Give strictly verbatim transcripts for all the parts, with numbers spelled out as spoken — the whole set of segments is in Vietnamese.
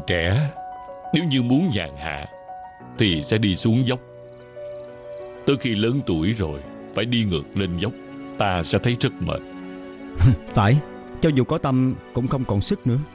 trẻ nếu như muốn nhàn hạ thì sẽ đi xuống dốc. Tới khi lớn tuổi rồi phải đi ngược lên dốc, ta sẽ thấy rất mệt. Phải, cho dù có tâm cũng không còn sức nữa.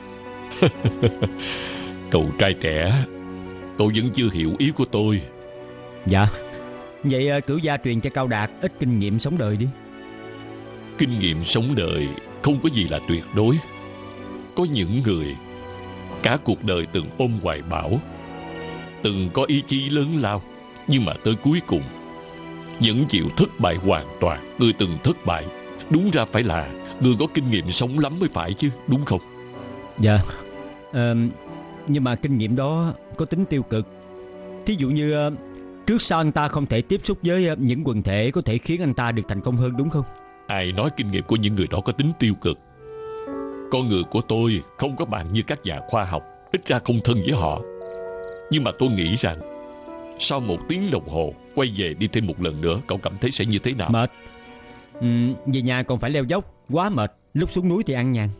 Cậu trai trẻ, cậu vẫn chưa hiểu ý của tôi. Dạ. Vậy cửu gia truyền cho Cao Đạt ít kinh nghiệm sống đời đi. Kinh nghiệm sống đời không có gì là tuyệt đối. Có những người cả cuộc đời từng ôm hoài bão, từng có ý chí lớn lao, nhưng mà tới cuối cùng vẫn chịu thất bại hoàn toàn. Người từng thất bại đúng ra phải là người có kinh nghiệm sống lắm mới phải chứ, đúng không? Dạ. à, Nhưng mà kinh nghiệm đó có tính tiêu cực. Thí dụ như trước sau anh ta không thể tiếp xúc với những quần thể có thể khiến anh ta được thành công hơn, đúng không? Ai nói kinh nghiệm của những người đó có tính tiêu cực? Con người của tôi không có bạn như các nhà khoa học, ít ra không thân với họ. Nhưng mà tôi nghĩ rằng sau một tiếng đồng hồ quay về đi thêm một lần nữa, cậu cảm thấy sẽ như thế nào? Mệt. ừ, Về nhà còn phải leo dốc, quá mệt. Lúc xuống núi thì ăn nhàn.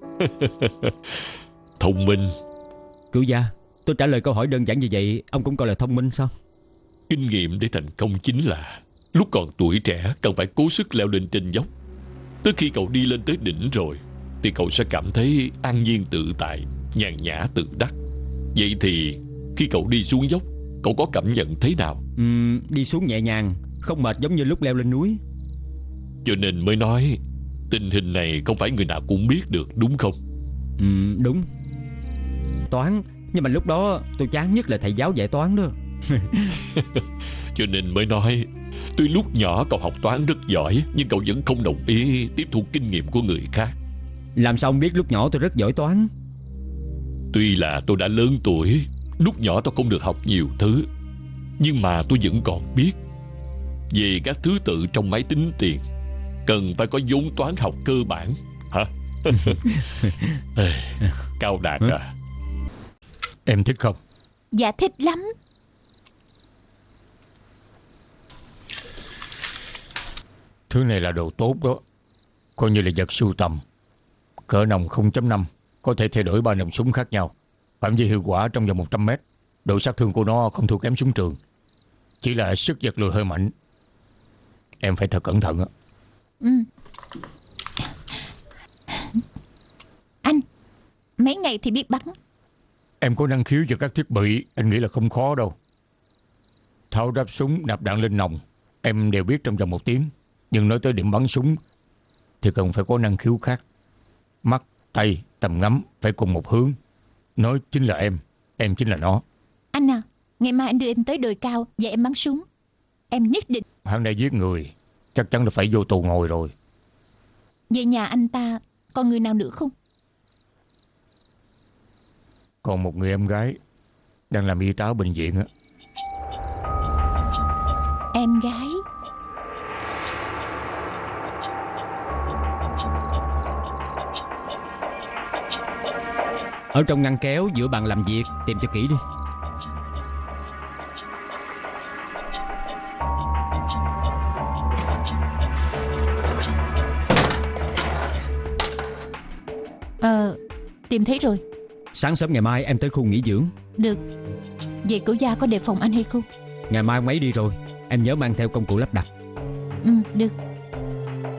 Thông minh. Cửu gia, tôi trả lời câu hỏi đơn giản như vậy, ông cũng coi là thông minh sao? Kinh nghiệm để thành công chính là lúc còn tuổi trẻ cần phải cố sức leo lên trên dốc. Tới khi cậu đi lên tới đỉnh rồi thì cậu sẽ cảm thấy an nhiên tự tại, nhàn nhã tự đắc. Vậy thì khi cậu đi xuống dốc, cậu có cảm nhận thế nào? uhm, Đi xuống nhẹ nhàng, không mệt giống như lúc leo lên núi. Cho nên mới nói tình hình này không phải người nào cũng biết được, đúng không? uhm, Đúng. Toán, nhưng mà lúc đó tôi chán nhất là thầy giáo dạy toán đó. Cho nên mới nói tuy lúc nhỏ cậu học toán rất giỏi, nhưng cậu vẫn không đồng ý tiếp thu kinh nghiệm của người khác. Làm sao ông biết lúc nhỏ tôi rất giỏi toán? Tuy là tôi đã lớn tuổi, lúc nhỏ tôi không được học nhiều thứ, nhưng mà tôi vẫn còn biết về các thứ tự trong máy tính tiền. Cần phải có vốn toán học cơ bản. Hả? Cao Đạt à, em thích không? Dạ thích lắm. Thứ này là đồ tốt đó, coi như là vật sưu tầm. Cỡ nòng không chấm năm, có thể thay đổi ba nòng súng khác nhau, phạm vi hiệu quả trong vòng một trăm mét. Độ sát thương của nó không thua kém súng trường, chỉ là sức giật lùi hơi mạnh. Em phải thật cẩn thận á. ừ. Anh, mấy ngày thì biết bắn. Em có năng khiếu cho các thiết bị, anh nghĩ là không khó đâu. Tháo ráp súng, nạp đạn lên nòng, em đều biết trong vòng một tiếng. Nhưng nói tới điểm bắn súng thì cần phải có năng khiếu khác. Mắt, tay, tầm ngắm phải cùng một hướng. Nói chính là em, em chính là nó. Anh à, ngày mai anh đưa em tới đồi cao và em bắn súng. Em nhất định. Hắn đã giết người, chắc chắn là phải vô tù ngồi rồi. Về nhà anh ta còn người nào nữa không? Còn một người em gái đang làm y tá bệnh viện á. Em gái? Ở trong ngăn kéo giữa bàn làm việc, tìm cho kỹ đi. Ờ, tìm thấy rồi. Sáng sớm ngày mai em tới khu nghỉ dưỡng. Được. Vậy cửu gia có đề phòng anh hay không? Ngày mai ông ấy đi rồi, em nhớ mang theo công cụ lắp đặt. Ừ, được.